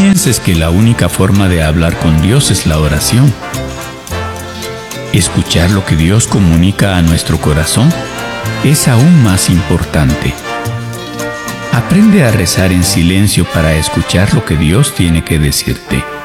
pienses que la única forma de hablar con Dios es la oración. Escuchar lo que Dios comunica a nuestro corazón es aún más importante. Aprende a rezar en silencio para escuchar lo que Dios tiene que decirte.